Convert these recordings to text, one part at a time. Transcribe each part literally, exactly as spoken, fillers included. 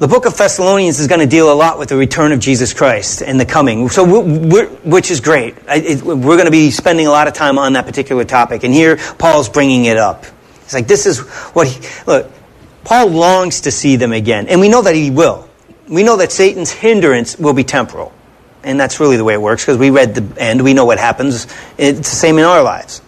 The book of Thessalonians is going to deal a lot with the return of Jesus Christ and the coming, so we're, we're, which is great. I, it, we're going to be spending a lot of time on that particular topic, and here Paul's bringing it up. It's like, this is what he... Look, Paul longs to see them again, and we know that he will. We know that Satan's hindrance will be temporal, and that's really the way it works, because we read the end, we know what happens. It's the same in our lives.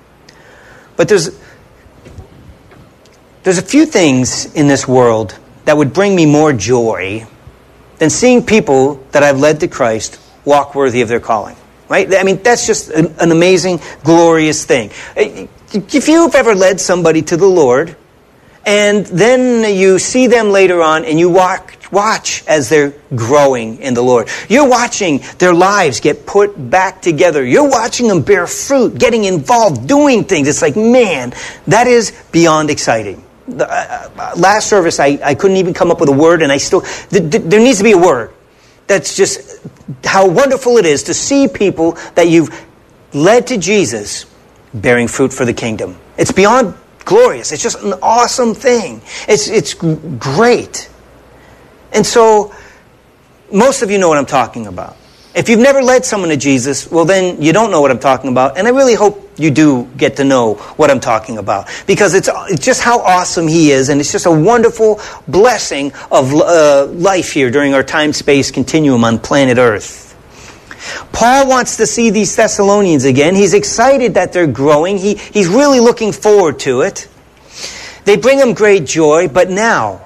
But there's, there's a few things in this world that would bring me more joy than seeing people that I've led to Christ walk worthy of their calling. Right? I mean, that's just an, an amazing, glorious thing. If you've ever led somebody to the Lord, and then you see them later on, and you walk, watch as they're growing in the Lord. You're watching their lives get put back together. You're watching them bear fruit, getting involved, doing things. It's like, man, that is beyond exciting. The, uh, last service, I, I couldn't even come up with a word, and I still... Th- th- there needs to be a word. That's just how wonderful it is to see people that you've led to Jesus bearing fruit for the kingdom. It's beyond glorious. It's just an awesome thing. It's it's great. And so, most of you know what I'm talking about. If you've never led someone to Jesus, well then you don't know what I'm talking about. And I really hope you do get to know what I'm talking about. Because it's, it's just how awesome he is. And it's just a wonderful blessing of uh, life here during our time-space continuum on planet Earth. Paul wants to see these Thessalonians again. He's excited that they're growing. He, he's really looking forward to it. They bring him great joy. But now,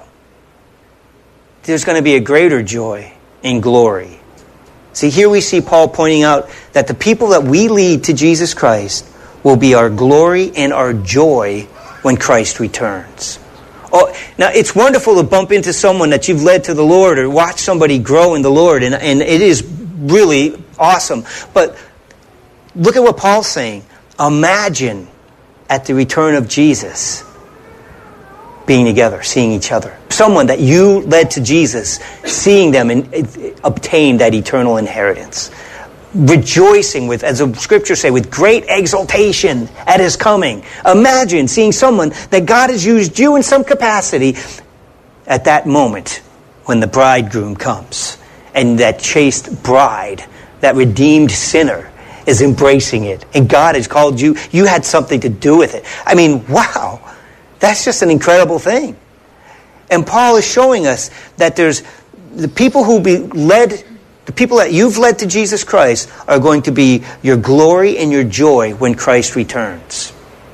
there's going to be a greater joy in glory. See, here we see Paul pointing out that the people that we lead to Jesus Christ will be our glory and our joy when Christ returns. Oh, now, it's wonderful to bump into someone that you've led to the Lord or watch somebody grow in the Lord, and, and it is really awesome. But look at what Paul's saying. Imagine at the return of Jesus being together, seeing each other. Someone that you led to Jesus, seeing them and obtain that eternal inheritance. Rejoicing with, as the scriptures say, with great exultation at his coming. Imagine seeing someone that God has used you in some capacity at that moment when the bridegroom comes. And that chaste bride, that redeemed sinner, is embracing it. And God has called you. You had something to do with it. I mean, wow. That's just an incredible thing. And Paul is showing us that there's the people who be led, the people that you've led to Jesus Christ are going to be your glory and your joy when Christ returns.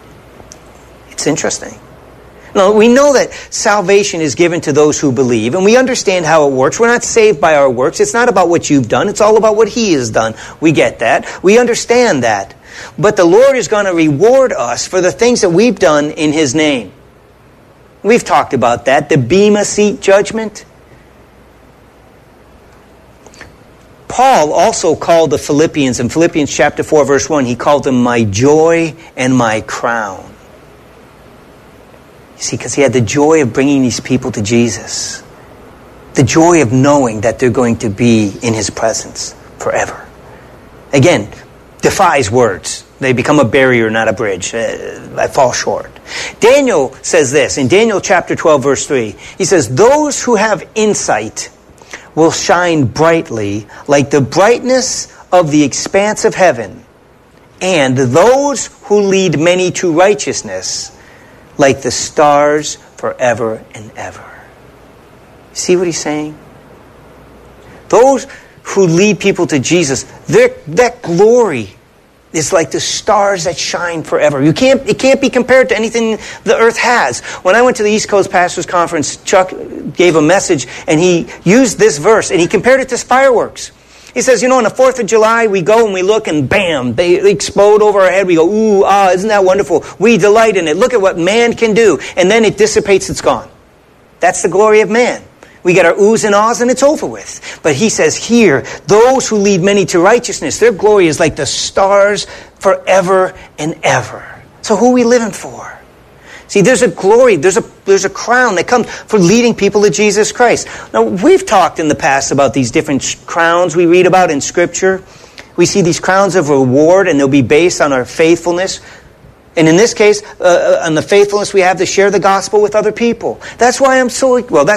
It's interesting. Now, we know that salvation is given to those who believe, and we understand how it works. We're not saved by our works. It's not about what you've done. It's all about what he has done. We get that. We understand that. But the Lord is going to reward us for the things that we've done in his name. We've talked about that. The Bema Seat judgment. Paul also called the Philippians, in Philippians chapter four, verse one, he called them my joy and my crown. You see, because he had the joy of bringing these people to Jesus. The joy of knowing that they're going to be in his presence forever. Again, defies words. They become a barrier, not a bridge. Uh, I fall short. Daniel says this in Daniel chapter twelve, verse three. He says, those who have insight will shine brightly like the brightness of the expanse of heaven, and those who lead many to righteousness like the stars forever and ever. See what he's saying? Those who lead people to Jesus, that glory is like the stars that shine forever. You can't, it can't be compared to anything the earth has. When I went to the East Coast Pastors Conference, Chuck gave a message and he used this verse and he compared it to fireworks. He says, you know, on the fourth of July, we go and we look and bam, they explode over our head. We go, ooh, ah, isn't that wonderful? We delight in it. Look at what man can do. And then it dissipates, it's gone. That's the glory of man. We get our oohs and ahs and it's over with. But he says here, those who lead many to righteousness, their glory is like the stars forever and ever. So who are we living for? See, there's a glory, there's a there's a crown that comes for leading people to Jesus Christ. Now, we've talked in the past about these different crowns we read about in Scripture. We see these crowns of reward, and they'll be based on our faithfulness. And in this case, uh, on the faithfulness we have to share the gospel with other people. That's why I'm so, well, that's